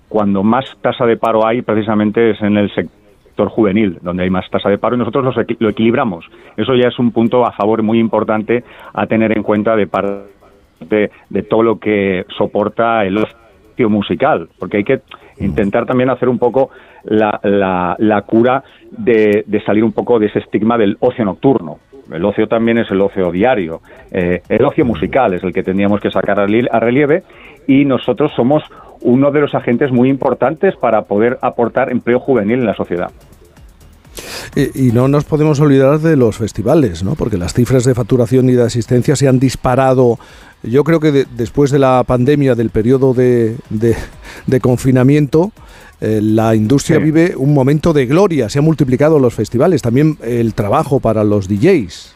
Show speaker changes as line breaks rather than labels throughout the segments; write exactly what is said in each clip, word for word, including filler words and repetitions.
cuando más tasa de paro hay precisamente es en el sector juvenil, donde hay más tasa de paro, y nosotros los equi- lo equilibramos. Eso ya es un punto a favor muy importante a tener en cuenta de parte de, de todo lo que soporta el ocio musical, porque hay que intentar también hacer un poco la, la, la cura de, de salir un poco de ese estigma del ocio nocturno. El ocio también es el ocio diario. Eh, el ocio musical es el que tendríamos que sacar a relieve, y nosotros somos uno de los agentes muy importantes para poder aportar empleo juvenil en la sociedad.
Y, y no nos podemos olvidar de los festivales, ¿no? Porque las cifras de facturación y de asistencia se han disparado. Yo creo que de, después de la pandemia, del periodo de, de, de confinamiento, eh, la industria sí. vive un momento de gloria. Se han multiplicado los festivales, también el trabajo para los D Js.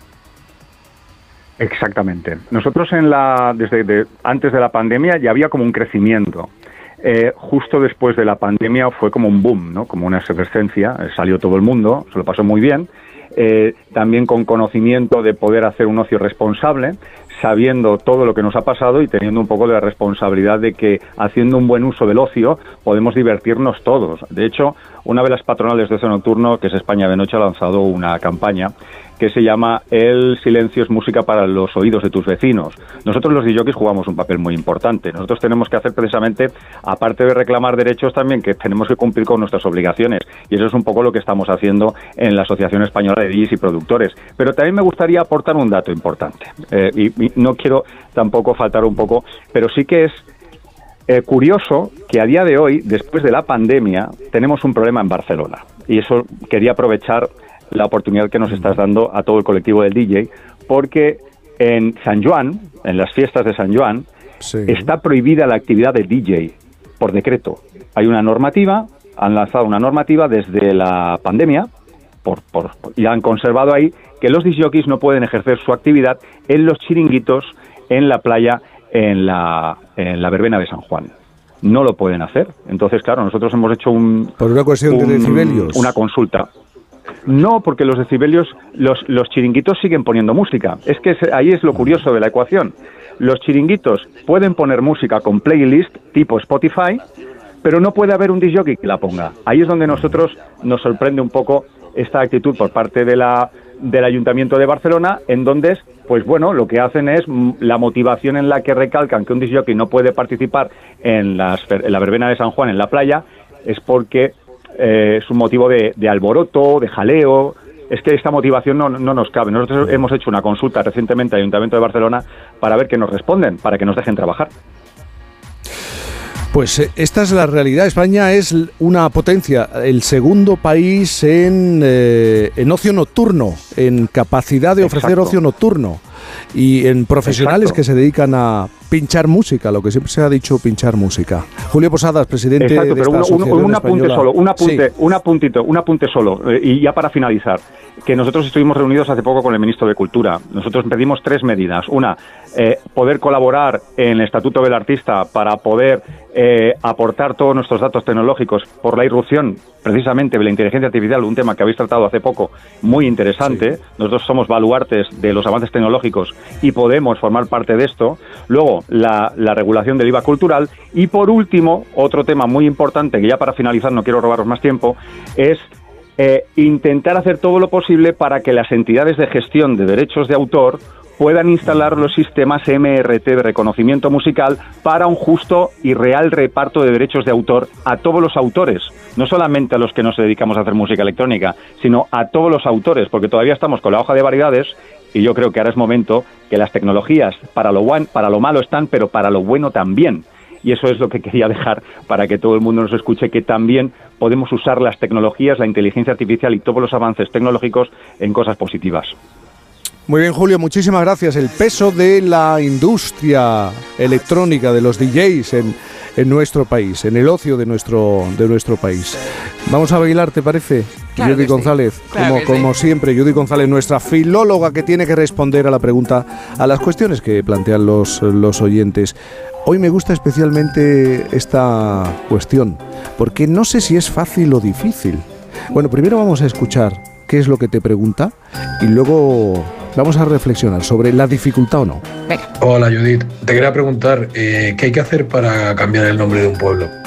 Exactamente. Nosotros en la desde de, antes de la pandemia ya había como un crecimiento. Eh, justo después de la pandemia fue como un boom, ¿no? Como una efervescencia. Eh, salió todo el mundo, se lo pasó muy bien. Eh, también con conocimiento de poder hacer un ocio responsable, sabiendo todo lo que nos ha pasado y teniendo un poco de la responsabilidad de que haciendo un buen uso del ocio podemos divertirnos todos. De hecho, una de las patronales de ocio nocturno, que es España de Noche, ha lanzado una campaña que se llama El silencio es música para los oídos de tus vecinos. Nosotros los D Js jugamos un papel muy importante. Nosotros tenemos que hacer precisamente, aparte de reclamar derechos, también que tenemos que cumplir con nuestras obligaciones. Y eso es un poco lo que estamos haciendo en la Asociación Española de D Js y Productores. Pero también me gustaría aportar un dato importante. Eh, y, y no quiero tampoco faltar un poco, pero sí que es eh, curioso que a día de hoy, después de la pandemia, tenemos un problema en Barcelona. Y eso quería aprovechar la oportunidad que nos estás dando a todo el colectivo del D J, porque en San Joan, en las fiestas de San Joan, sí. está prohibida la actividad de D J por decreto. Hay una normativa, han lanzado una normativa desde la pandemia, por, por, y han conservado ahí que los disc jockeys no pueden ejercer su actividad en los chiringuitos, en la playa, en la, en la verbena de San Juan. No lo pueden hacer. Entonces, claro, nosotros hemos hecho un...
Por una cuestión un, de decibelios.
Una consulta. No, porque los decibelios, los, los chiringuitos siguen poniendo música. Es que ahí es lo curioso de la ecuación. Los chiringuitos pueden poner música con playlist tipo Spotify, pero no puede haber un disc jockey que la ponga. Ahí es donde nosotros nos sorprende un poco esta actitud por parte de la del Ayuntamiento de Barcelona, en donde, pues bueno, lo que hacen es la motivación en la que recalcan que un disc jockey no puede participar en, las, en la verbena de San Juan en la playa, es porque Eh, es un motivo de, de alboroto, de jaleo. Es que esta motivación no, no nos cabe. Nosotros hemos hecho una consulta recientemente al Ayuntamiento de Barcelona para ver qué nos responden, para que nos dejen trabajar.
Pues eh, esta es la realidad. España es una potencia, el segundo país en, eh, en ocio nocturno, en capacidad de ofrecer Exacto. ocio nocturno, y en profesionales Exacto. que se dedican a pinchar música, lo que siempre se ha dicho, pinchar música. Julio Posadas, presidente
Exacto,
de
pero
esta
uno,
asociación
un, un apunte
española.
solo, un apunte,
sí.
un apuntito, un apunte solo, eh, y ya para finalizar, que nosotros estuvimos reunidos hace poco con el ministro de Cultura. Nosotros pedimos tres medidas. Una, eh, poder colaborar en el Estatuto del Artista para poder eh, aportar todos nuestros datos tecnológicos por la irrupción, precisamente, de la inteligencia artificial, un tema que habéis tratado hace poco, muy interesante. Sí. Nosotros somos baluartes de los avances tecnológicos y podemos formar parte de esto. Luego, la, la regulación del I V A cultural. Y por último, otro tema muy importante, que ya para finalizar no quiero robaros más tiempo, es eh, intentar hacer todo lo posible para que las entidades de gestión de derechos de autor puedan instalar los sistemas M R T de reconocimiento musical para un justo y real reparto de derechos de autor a todos los autores, no solamente a los que nos dedicamos a hacer música electrónica, sino a todos los autores, porque todavía estamos con la hoja de variedades. Y yo creo que ahora es momento que las tecnologías para lo, buen, para lo malo están, pero para lo bueno también. Y eso es lo que quería dejar para que todo el mundo nos escuche, que también podemos usar las tecnologías, la inteligencia artificial y todos los avances tecnológicos en cosas positivas.
Muy bien, Julio, muchísimas gracias. El peso de la industria electrónica, de los D Js en, en nuestro país, en el ocio de nuestro, de nuestro país. Vamos a bailar, ¿te parece?
Claro
Judy González,
sí. claro
como, como
sí.
siempre, Judy González, nuestra filóloga que tiene que responder a la pregunta, a las cuestiones que plantean los, los oyentes. Hoy me gusta especialmente esta cuestión, porque no sé si es fácil o difícil. Bueno, primero vamos a escuchar qué es lo que te pregunta y luego vamos a reflexionar sobre la dificultad o no.
Venga.
Hola Judith, te quería preguntar, eh, ¿qué hay que hacer para cambiar el nombre de un pueblo?